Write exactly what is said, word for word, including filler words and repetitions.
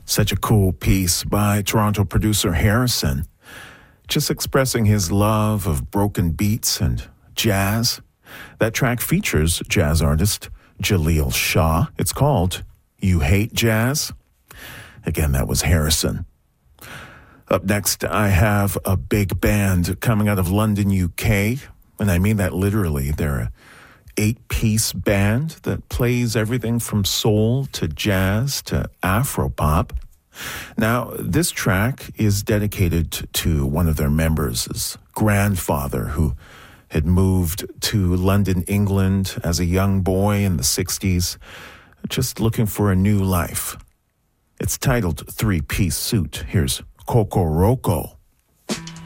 Such a cool piece by Toronto producer Harrison, just expressing his love of broken beats and jazz. That track features jazz artist Jaleel Shaw. It's called You Hate Jazz. Again, that was Harrison. Up next, I have a big band coming out of London, U K, and I mean that literally. They're a eight-piece band that plays everything from soul to jazz to Afropop. Now, this track is dedicated to one of their members' grandfather, who had moved to London, England as a young boy in the sixties, just looking for a new life. It's titled Three Piece Suit. Here's Kokoroko.